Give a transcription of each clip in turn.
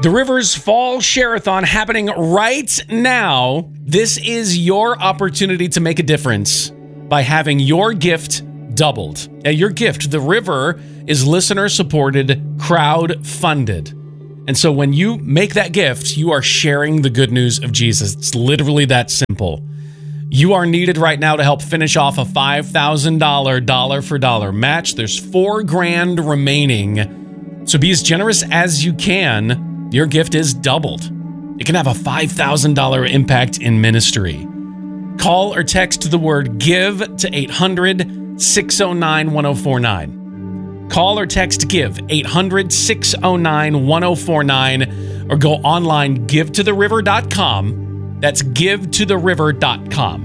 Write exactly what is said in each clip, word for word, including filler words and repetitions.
The Rivers Fall Share-a-thon happening right now. This is your opportunity to make a difference by having your gift doubled. Now, your gift, The River, is listener-supported, crowd-funded. And so when you make that gift, you are sharing the good news of Jesus. It's literally that simple. You are needed right now to help finish off a five thousand dollars dollar-for-dollar match. There's four grand remaining. So be as generous as you can. Your gift is doubled. It can have a five thousand dollars impact in ministry. Call or text the word GIVE to eight hundred, six oh nine, one oh four nine. Call or text GIVE, eight hundred, six oh nine, one oh four nine, or go online, give to the river dot com. That's give to the river dot com.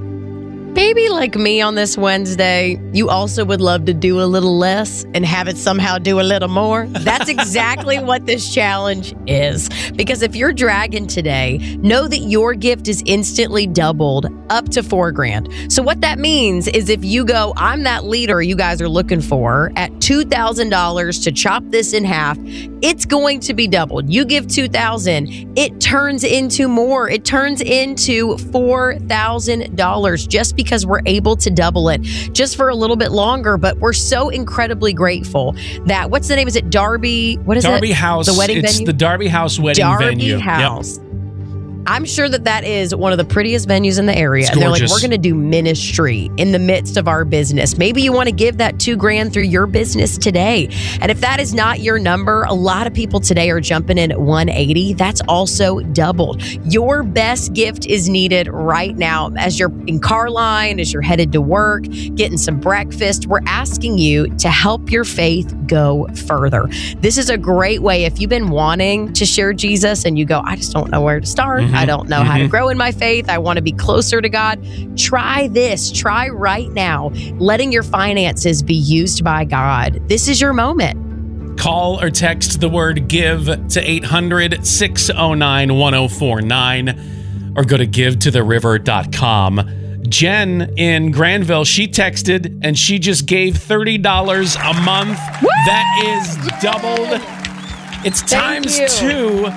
Maybe like me on this Wednesday, you also would love to do a little less and have it somehow do a little more. That's exactly what this challenge is. Because if you're dragging today, know that your gift is instantly doubled up to four grand. So what that means is if you go, I'm that leader you guys are looking for at two thousand dollars to chop this in half, it's going to be doubled. You give two thousand dollars, it turns into more. It turns into four thousand dollars just because because we're able to double it just for a little bit longer. But we're so incredibly grateful that, what's the name? Is it Darby? What is Darby it? House. The wedding it's venue? the Darby House wedding Darby venue. Darby House. Yep. I'm sure that that is one of the prettiest venues in the area. It's and they're like, gorgeous. we're going to do ministry in the midst of our business. Maybe you want to give that two grand through your business today. And if that is not your number, a lot of people today are jumping in at one eighty. That's also doubled. Your best gift is needed right now. As you're in car line, as you're headed to work, getting some breakfast, we're asking you to help your faith go further. This is a great way. If you've been wanting to share Jesus and you go, I just don't know where to start. Mm-hmm. I don't know mm-hmm. how to grow in my faith. I want to be closer to God. Try this. Try right now, letting your finances be used by God. This is your moment. Call or text the word GIVE to eight hundred, six oh nine, one oh four nine or go to give to the river dot com. Jen in Granville, she texted and she just gave thirty dollars a month. Woo! That is doubled. It's Thank times you. two.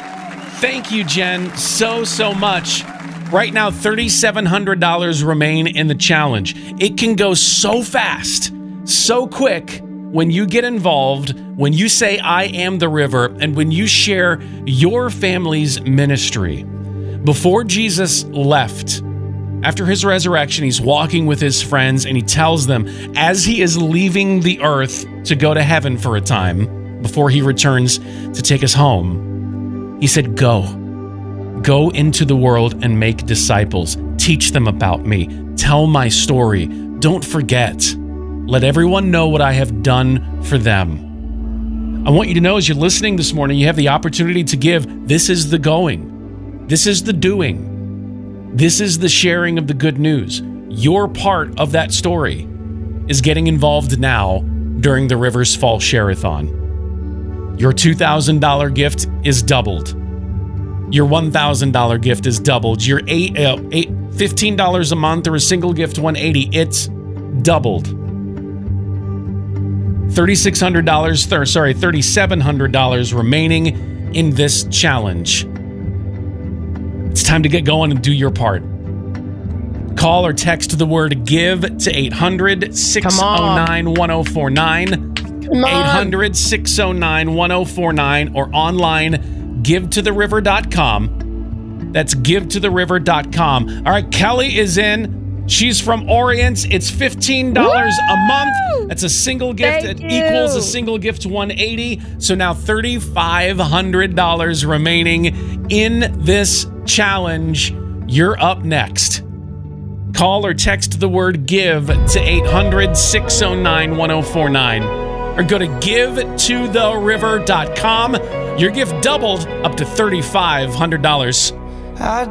Thank you, Jen, so, so much. Right now, three thousand seven hundred dollars remain in the challenge. It can go so fast, so quick when you get involved, when you say, I am the river, and when you share your family's ministry. Before Jesus left, after his resurrection, he's walking with his friends, and he tells them, as he is leaving the earth to go to heaven for a time, before he returns to take us home, he said, go. Go into the world and make disciples. Teach them about me. Tell my story. Don't forget. Let everyone know what I have done for them. I want you to know, as you're listening this morning, you have the opportunity to give. This is the going. This is the doing. This is the sharing of the good news. Your part of that story is getting involved now during the Rivers Fall Share-a-thon. Your two thousand dollars gift is doubled. Your one thousand dollars gift is doubled. Your eight, uh, eight, fifteen dollars a month or a single gift, one hundred eighty dollars, it's doubled. three thousand six hundred dollars, th- sorry, three thousand seven hundred dollars remaining in this challenge. It's time to get going and do your part. Call or text the word GIVE to eight hundred, six oh nine, one oh four nine. eight hundred, six oh nine, one oh four nine or online, give to the river dot com. That's give to the river dot com. All right, Kelly is in. She's from Orient. It's fifteen dollars Woo! A month. That's a single gift Thank that you. equals a single gift one hundred eighty dollars. So now three thousand five hundred dollars remaining in this challenge. You're up next. Call or text the word GIVE to eight hundred, six oh nine, one oh four nine. Or go to give to the river dot com. Your gift doubled up to three thousand five hundred dollars. I